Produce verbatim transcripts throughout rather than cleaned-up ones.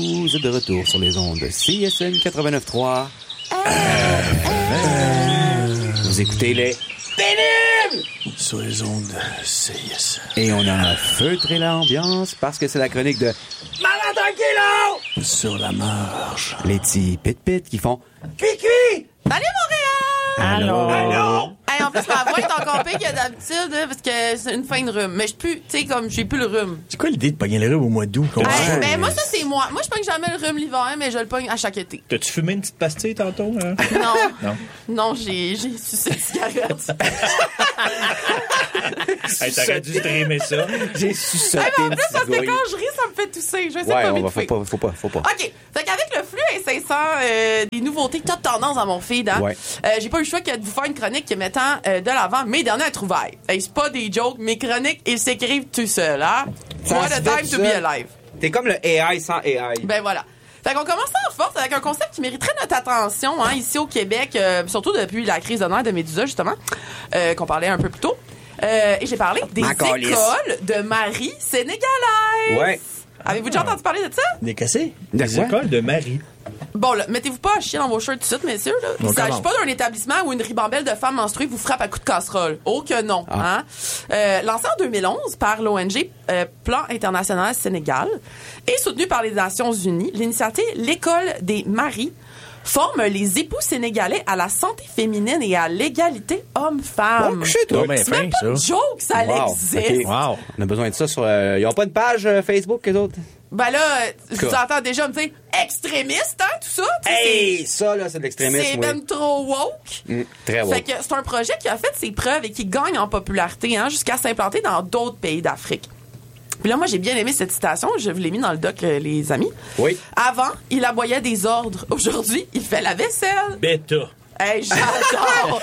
Vous êtes de retour sur les ondes de C S N quatre-vingt-neuf trois. Vous écoutez les Pénibles sur les ondes de C S N. Et on a feutré l'ambiance parce que c'est la chronique de Malade Kilo sur la marche. Les petits pit-pit qui font Cui-cui. Salut Montréal! Allô! Allô! Hey, en plus, ma voix est encore pire que d'habitude, hein, parce que c'est une fin de rhume. Mais je peux, tu sais, comme, j'ai plus le rhume. C'est quoi l'idée de pogner le rhume au mois d'août? Hey, ben, moi, ça, c'est moi. Moi, je pogne jamais le rhume l'hiver, mais je le pogne à chaque été. T'as-tu fumé une petite pastille tantôt? Hein? Non. Non. Non, j'ai, j'ai sucé une cigarette. Hey, t'aurais dû streamer ça. J'ai suçoté Hey, mais en une plus, parce que cigouille. quand je ris, ça me fait tousser. Je sais Ouais, pas on vite va, fait. faut pas, faut pas, faut pas. OK. Fait qu'avec le flux incessant euh, des nouveautés top tendance dans mon feed, hein, Ouais. euh, j'ai pas eu le choix que de vous faire une chronique mettant euh, de l'avant mes dernières trouvailles. Hey, c'est pas des jokes, mes chroniques, ils s'écrivent tout seuls, hein? Ça What se a fait time tout to be seul. alive. T'es comme le A I sans A I. Ben voilà. Fait qu'on commence en force avec un concept qui mériterait notre attention, hein, ici au Québec, euh, surtout depuis la crise de nerfs de Médusa, justement, euh, qu'on parlait un peu plus tôt. Euh, et j'ai parlé des Ma écoles calisse. de Marie sénégalaises. Ouais. Avez-vous déjà entendu parler de ça? Des cassés? De Des quoi? écoles de Marie. Bon, là, mettez-vous pas à chier dans vos shirts tout de suite, messieurs. Là. Il On s'agit commence. pas d'un établissement où une ribambelle de femmes menstruées vous frappe à coups de casserole. Oh que non. Ah. Hein? Euh, lancé en deux mille onze par l'O N G euh, Plan International Sénégal et soutenu par les Nations Unies, l'initiative L'École des Maries forme les époux sénégalais à la santé féminine et à l'égalité homme-femme. Bon, coucher, toi. Ouais, ben, C'est même fin, pas de ça. joke, ça Wow. existe. Ok. Wow. On a besoin de ça sur. Euh, ils ont pas une page euh, Facebook, les autres? Ben là, euh, je vous Quoi? entends déjà me dire extrémiste, hein, tout ça. Tu sais, Hey! Ça, là, c'est de c'est l'extrémisme. c'est oui. même trop woke. Mm, très bon. Fait que c'est un projet qui a fait ses preuves et qui gagne en popularité, hein, jusqu'à s'implanter dans d'autres pays d'Afrique. Puis là, moi, j'ai bien aimé cette citation. Je vous l'ai mis dans le doc, euh, les amis. Oui. Avant, il aboyait des ordres. Aujourd'hui, il fait la vaisselle. Bêta. Hey, j'adore!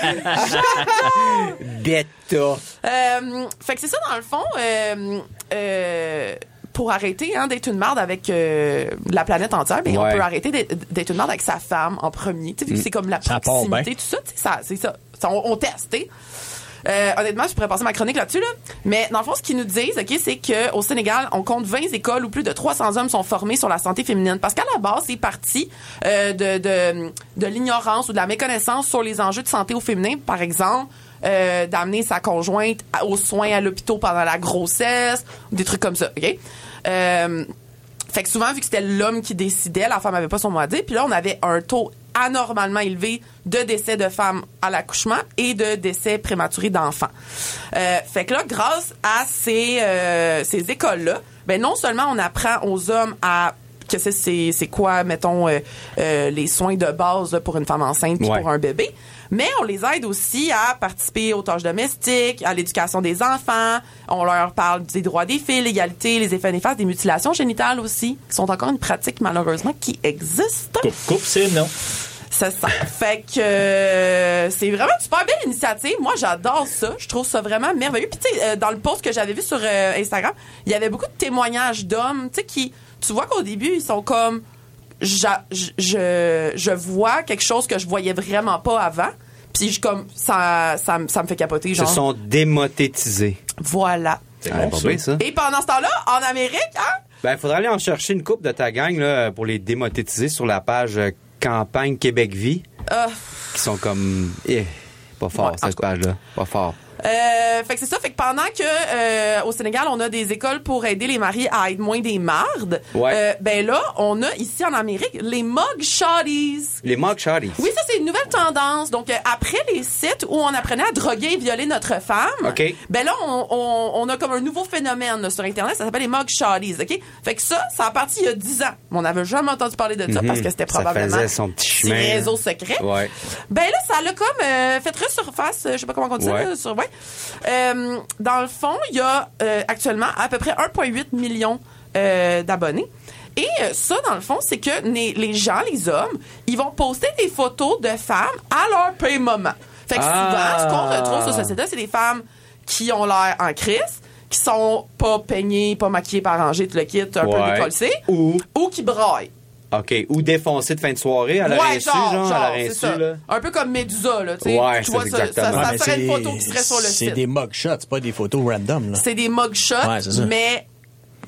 j'adore! Bêta. Euh, fait que c'est ça, dans le fond, euh, euh, pour arrêter hein, d'être une marde avec euh, la planète entière, mais Ouais. on peut arrêter d'être, d'être une marde avec sa femme en premier. Tu sais, vu que c'est comme la Ça part proximité, bien. tout ça, tu sais, ça, c'est ça. Ça, on, on teste, tu sais. Euh, honnêtement, je pourrais passer ma chronique là-dessus, là. Mais dans le fond, ce qu'ils nous disent, ok, c'est que au Sénégal, on compte vingt écoles où plus de trois cents hommes sont formés sur la santé féminine. Parce qu'à la base, c'est parti euh, de, de de l'ignorance ou de la méconnaissance sur les enjeux de santé au féminin, par exemple. Euh, d'amener sa conjointe à- aux soins à l'hôpital pendant la grossesse, ou des trucs comme ça, ok? Euh, fait que souvent, vu que c'était l'homme qui décidait, la femme avait pas son mot à dire. Puis là, on avait un taux anormalement élevé de décès de femmes à l'accouchement et de décès prématurés d'enfants. Euh, fait que là, grâce à ces, euh, ces écoles-là, ben non seulement on apprend aux hommes à que c'est c'est c'est quoi mettons euh, euh, les soins de base là, pour une femme enceinte puis Ouais. pour un bébé, mais on les aide aussi à participer aux tâches domestiques, à l'éducation des enfants. On leur parle des droits des filles, l'égalité, les effets néfastes des mutilations génitales aussi, qui sont encore une pratique malheureusement qui existe. Coupe, coupe, c'est non. C'est ça. Fait que euh, c'est vraiment une super belle initiative. Moi, j'adore ça. Je trouve ça vraiment merveilleux. Puis tu sais, euh, dans le post que j'avais vu sur euh, Instagram, il y avait beaucoup de témoignages d'hommes, tu sais, qui, tu vois qu'au début, ils sont comme, j'a- je, je, je vois quelque chose que je voyais vraiment pas avant. Puis je comme, ça, ça, me- ça me fait capoter, Ils se genre. sont démonétisés. Voilà. C'est Ah, bon, pas ça. bien, ça. Et pendant ce temps-là, en Amérique, hein? Ben, il faudrait aller en chercher une coupe de ta gang là, pour les démonétiser sur la page euh, Campagne Québec Vie, Euh, qui sont comme... Eh, pas fort, Ouais, en cette tout cas. page-là. Pas fort. Euh, fait que c'est ça. Fait que pendant que euh, au Sénégal, on a des écoles pour aider les maris à être moins des mardes, Ouais. euh, ben là, on a ici en Amérique les mug shotties. Les mug shotties. Oui, ça, c'est une nouvelle tendance. Donc, euh, après les sites où on apprenait à droguer et violer notre femme, OK. ben là, on, on, on a comme un nouveau phénomène là, sur Internet. Ça s'appelle les mug shotties, OK? Fait que ça, ça a parti il y a dix ans. On n'avait jamais entendu parler de ça Mhm. parce que c'était Ça probablement faisait son petit chemin. réseau secret. Ouais. Ben là, ça l'a comme euh, fait resurface, euh, je sais pas comment on dit Ouais. ça, là, sur, ouais. Euh, dans le fond, il y a euh, actuellement à peu près un virgule huit million euh, d'abonnés. Et euh, ça, dans le fond, c'est que les, les gens, les hommes, ils vont poster des photos de femmes à leur paye moment. Fait que Ah. souvent, ce qu'on retrouve sur ce site-là, c'est des femmes qui ont l'air en crise, qui sont pas peignées, pas maquillées, pas rangées, tout le kit, un Ouais. peu décollées, Ou, ou qui braillent. OK, ou défoncé de fin de soirée à leur Ouais, insu, genre, genre, genre, à leur c'est insu, ça. là. Un peu comme Médusa, là, tu sais. Ouais, tu ça, vois, c'est ça, ça, exactement. ça mais serait une c'est- photo qui serait sur le C'est site. des mugshots, c'est pas des photos random, là. C'est des mugshots, Ouais, c'est ça. mais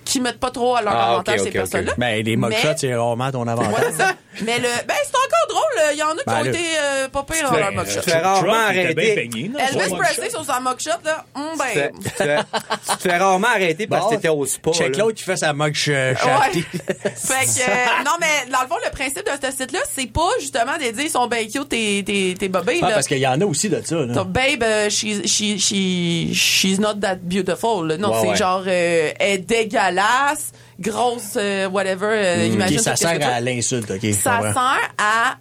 qui mettent pas trop à leur Ah, avantage ok, ces ok, personnes-là. ok. Ben, les mugshots, Mais- c'est rarement ton avantage. Ouais, c'est ça. Mais le, ben, c'est encore drôle. Il y en a qui Ben, ont là, été euh, pas pires dans Ben, leur mugshot. tu fais rarement Trump, il était arrêter. bien peigné, non? Elvis Son Presley mugshot. sur sa mugshot, là, hum, Tu te fais- ben... tu te fais- tu te fais rarement arrêter parce que Bon, t'étais au spa. Check là. l'autre qui fait sa mug sh- Ouais. shafty. Fait que, euh, non, mais dans le fond, le principe de ce site-là, c'est pas justement de dire ils sont bien cute, tes, tes, tes bobés, Ah, là. parce qu'il y en a aussi de ça, là. T'as, babe, euh, she's, she, she, she's not that beautiful. Là. Non, Ouais, c'est ouais. genre, euh, elle est dégueulasse, grosse, euh, whatever. Euh, Ok, imagine ça qu'est-ce que sert tu veux. à l'insulte, ok. je Ça comprends. sert à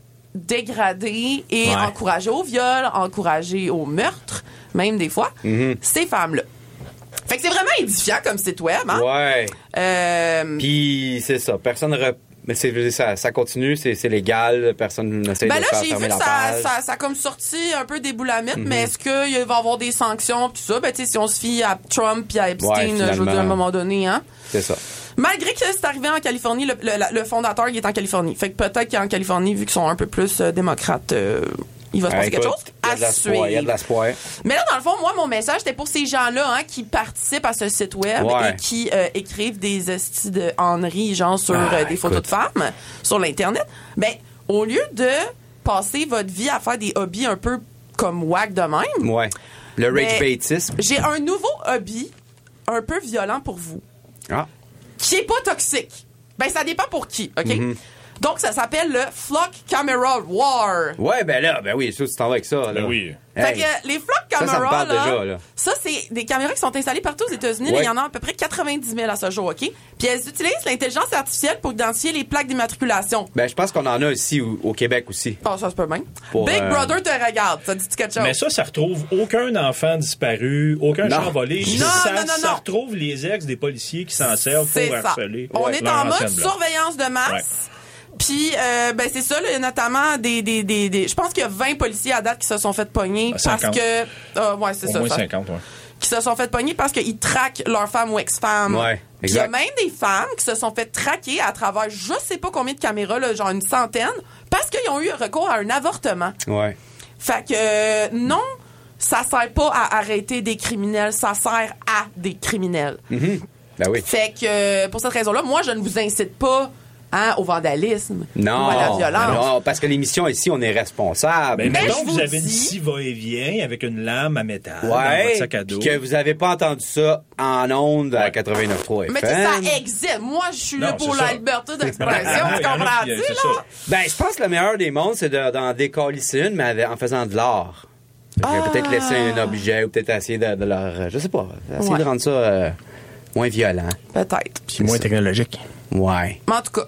dégrader et Ouais. encourager au viol, encourager au meurtre, même des fois, Mm-hmm. ces femmes-là. Fait que c'est vraiment édifiant comme site web, hein? Ouais. Euh, Puis c'est ça. Personne re... Mais c'est, je veux dire, ça, ça continue, c'est, c'est légal, personne n'essaie Ben de là, faire j'ai fermer vu que la ça, page. ça, ça a comme sorti un peu des boulamètres, Mm-hmm. mais est-ce qu'il va y avoir des sanctions pis ça? Ben, tu sais, si on se fie à Trump puis à Epstein, Ouais, je veux dire, à un finalement. moment donné, hein? C'est ça. Malgré que c'est arrivé en Californie, le, le, le fondateur, il est en Californie. Fait que peut-être qu'en Californie, vu qu'ils sont un peu plus euh, démocrates, euh, il va se Ouais, passer quelque écoute, chose il y a à de l'espoir, il y a de suivre. l'espoir. Mais là, dans le fond, moi, mon message, c'était pour ces gens-là hein, qui participent à ce site web Ouais. et qui euh, écrivent des estis de Henry, genre, sur Ah, euh, des photos écoute. de femmes sur l'Internet. Ben, au lieu de passer votre vie à faire des hobbies un peu comme whack de même, Ouais. Le Mais- rage baitisme. j'ai un nouveau hobby un peu violent pour vous, Ah. qui est pas toxique. Ben, ça dépend pour qui, OK? Mm-hmm. Donc, ça s'appelle le Flock Camera War. Ouais, ben là, ben oui, ça, tu t'en vas avec ça. Là. Ben oui. Fait Hey. que les Flock Ça, ça me Camera, parle là, déjà, là. ça, c'est des caméras qui sont installées partout aux États-Unis. Là, Ouais. il y en a à peu près quatre-vingt-dix mille à ce jour, OK? Puis elles utilisent l'intelligence artificielle pour identifier les plaques d'immatriculation. Ben, je pense qu'on en a ici au, au Québec aussi. Oh, ça se peut bien. Pour, Big euh, Brother te regarde. Ça dit quelque chose? Mais ça, ça retrouve aucun enfant disparu, aucun Non. char volé. Non, ça, non, non, ça non. retrouve les ex des policiers qui s'en servent C'est pour ça. harceler. On Ouais, est leur en mode ancienne blonde. surveillance de masse. Puis, euh, ben c'est ça, là, il y a notamment des, des, des, des- je pense qu'il y a vingt policiers à date qui se sont fait pogner Ah, parce cinquante. que, ah, ouais, c'est Au ça, moins ça. cinquante, ouais. Qui se sont fait pogner parce qu'ils traquent leurs femmes ou ex-femmes. Ouais, Puis il y a exact. même des femmes qui se sont fait traquer à travers je sais pas combien de caméras, là, genre une centaine, parce qu'ils ont eu recours à un avortement. Ouais. Fait que euh, non, ça sert pas à arrêter des criminels, ça sert à des criminels. Mhm. Ben oui. Fait que euh, pour cette raison-là, moi je ne vous incite pas hein, au vandalisme Non. ou à la violence. Non, parce que l'émission ici, on est responsable. Ben, Mais mettons je que vous vous avez une dis- scie va-et-vient avec une lame à métal dans Ouais. votre sac à dos. Puis que vous avez pas entendu ça en ondes à quatre-vingt-neuf trois F M. Mais tu sais, ça existe. Moi, je suis là Non, pour c'est la ça. liberté d'expression. Il y en a Tu qui, comprends-tu, c'est là? ça. Ben, je pense que le meilleur des mondes, c'est de, d'en décalisser une, mais avec- en faisant de l'art. Fait que Ah. Peut-être laisser un objet ou peut-être essayer de, de leur... Je sais pas. Essayer Ouais. de rendre ça euh, moins violent. Peut-être. Puis moins technologique. Ouais. Mais en tout cas.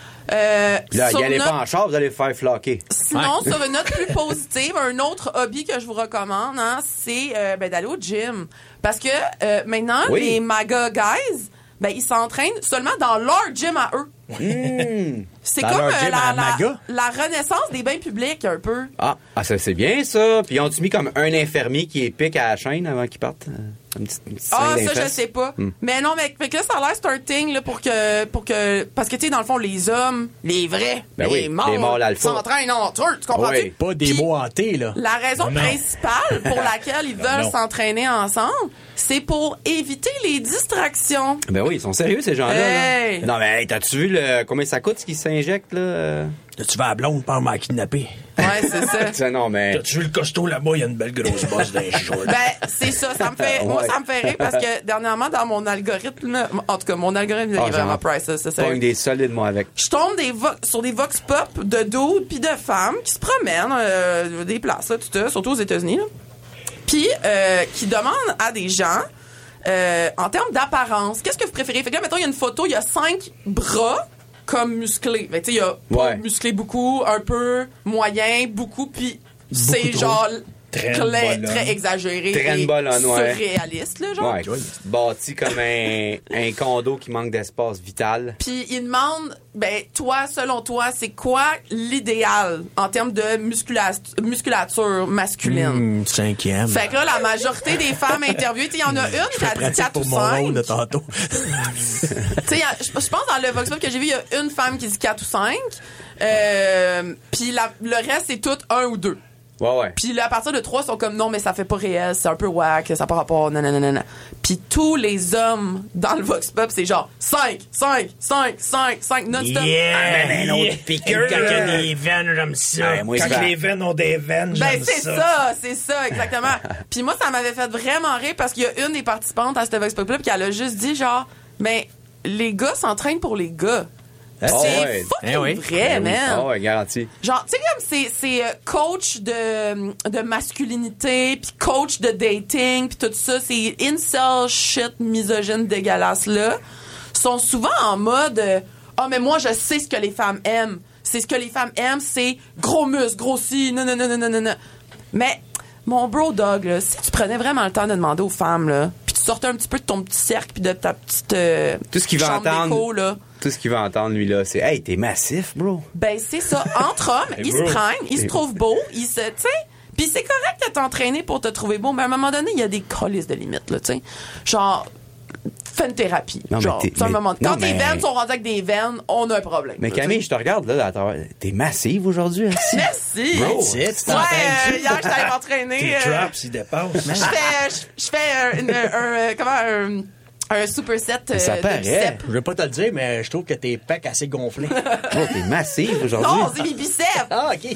Euh, Puis là, sur y allez notre- pas en char, vous allez vous faire floquer. Sinon, sur une note plus positive, un autre hobby que je vous recommande, hein, c'est euh, ben, d'aller au gym. Parce que euh, maintenant, Oui. les MAGA guys, ben, ils s'entraînent seulement dans leur gym à eux. Mmh. C'est Dans comme leur euh, gym la, à la, MAGA? la renaissance des bains publics, un peu. Ah, ah ça, c'est bien, ça. Puis, ont-tu mis comme un infirmier qui est pique à la chaîne avant qu'il parte? Euh, Une petite, une petite Ah, scène ça, je d'infest? sais pas. Hmm. Mais non, mais fait que là, ça a l'air starting là, pour que. pour que Parce que, tu sais, dans le fond, les hommes, les vrais, Ben les oui, morts, les morts l'alpha. s'entraînent entre eux. Tu comprends-tu? Oui. Pas des Puis- mots hantés, là. La raison Non. principale pour laquelle ils veulent Non. s'entraîner ensemble, c'est pour éviter les distractions. Ben oui, ils sont sérieux, ces gens-là. Hey! là. Non, mais hey, t'as-tu vu le, combien ça coûte ce qu'ils s'injectent, là? euh? Là, tu vas à blonde, pas m'a kidnappé. Ouais, c'est ça. Ça, non, mais... T'as-tu vu le costaud là-bas? Il y a une belle grosse bosse dans les shorts. Ben, c'est ça, ça me fait, moi, Ouais. ça me fait rire parce que dernièrement, dans mon algorithme, en tout cas, mon algorithme, il Ah, est vraiment genre, priceless, c'est ça. Pogne des solides, moi, avec. Je tombe des vo- sur des vox pop de dudes puis de femmes qui se promènent euh, des places, là, tout ça, surtout aux États-Unis, là. Puis euh, qui demandent à des gens euh, en termes d'apparence, qu'est-ce que vous préférez? Fait que là, mettons, il y a une photo, il y a cinq bras comme musclés. Fait que, tu sais, il y a pas Ouais. musclé beaucoup, un peu moyen, beaucoup, puis c'est trop. genre Très très, bolonne. très exagéré Très et bolonne, ouais. surréaliste, là, genre. Ouais, bâti comme un, un condo qui manque d'espace vital. Puis il demande, ben toi, selon toi, c'est quoi l'idéal en termes de muscula- musculature masculine? Hum, cinquième. Fait que là, la majorité des femmes interviewées, tu sais, il y en a une qui a dit Pratique quatre ou pour mon rôle de cinq. tantôt. Tu sais, je je pense dans le Vox Pop que j'ai vu, il y a une femme qui dit quatre ou cinq. Euh, puis la- le reste, c'est tout un ou deux. Ouais, ouais. Puis là, à partir de trois, ils sont comme, non, mais ça fait pas réel, c'est un peu whack, ça n'a pas rapport, nanana. Puis tous les hommes dans le Vox Pop, c'est genre cinq, cinq, cinq, cinq, cinq, non-stop. Yeah! Ah, ben, un autre piqueur. Quand il y a des veines, j'aime ça. Ouais, moi, Quand je vais- les veines ont des veines, Ben, j'aime c'est ça. ça, c'est ça, exactement. Puis moi, ça m'avait fait vraiment rire parce qu'il y a une des participantes à ce Vox Pop-là qui elle a juste dit genre, ben, les gars s'entraînent pour les gars. Ah, C'est ouais. fucking Eh oui. vrai, Ah oui. man. Ah ouais, garanti. Genre, tu sais, comme c'est, c'est euh, coach de, de masculinité, puis coach de dating, puis tout ça, ces incel shit misogyne dégueulasse là, sont souvent en mode euh, ah, mais moi, je sais ce que les femmes aiment. C'est ce que les femmes aiment, c'est gros muscles, grossi, non, non, non, non, non, non, non. Mais, mon bro dog, là, si tu prenais vraiment le temps de demander aux femmes, là, puis tu sortais un petit peu de ton petit cercle, puis de ta petite euh, Tout ce qu'il va chambre entendre. d'écho, là. Tout ce qu'il va entendre, lui, là, c'est hey, t'es massif, bro. Ben, c'est ça. Entre hommes, ils se bro. prennent, ils se trouvent beaux, ils se, tu sais. Puis c'est correct de t'entraîner pour te trouver beau, mais à un moment donné, il y a des colis de limites, là, tu sais. Genre, fais une thérapie. Non, mais Genre, t'es- tu sais, à un mais- moment non, quand tes mais- veines sont rendues avec des veines, on a un problème. Mais là, Camille, tu je te regarde, là, à travers- t'es massive aujourd'hui, hein? sais. Merci. Bro, Ouais, c'est- tu euh, t'entraînes-tu? hier, j'étais m'entraîner. Tes euh, traps, ils dépassent. Je fais, je, je fais un, une- un, euh, comment, un, un superset euh, Ça de paraît. biceps. Je veux pas te le dire, mais je trouve que t'es pecs assez gonflés. Bro, t'es massive aujourd'hui. Non, c'est mes biceps. Ah, OK.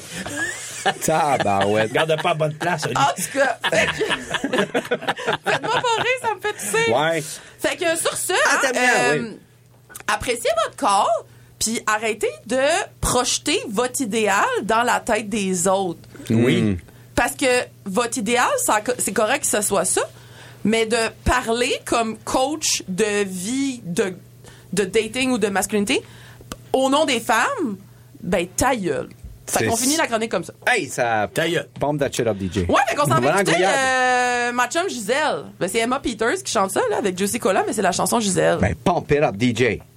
Tabarouette. Garde pas à bonne place, Oli. En tout cas, fait que- faites-moi pas rire, ça me fait tousser. Ouais. Fait que sur ce, Ah, hein, t'aimes bien, euh, oui. appréciez votre corps, puis arrêtez de projeter votre idéal dans la tête des autres. Oui. Parce que votre idéal, ça- c'est correct que ce soit ça, mais de parler comme coach de vie, de, de dating ou de masculinité, au nom des femmes, ben ta gueule. Fait C'est- qu'on finit la chronique comme ça. Hey, ça. Ta gueule. Pompe that shit up, D J. Ouais, fait qu'on s'en va Voilà, écouter Gouillard. euh, ma chum Gisèle. Ben, c'est Emma Peters qui chante ça, là, avec Juicy Cola, mais c'est la chanson Gisèle. Ben, pump it up, D J.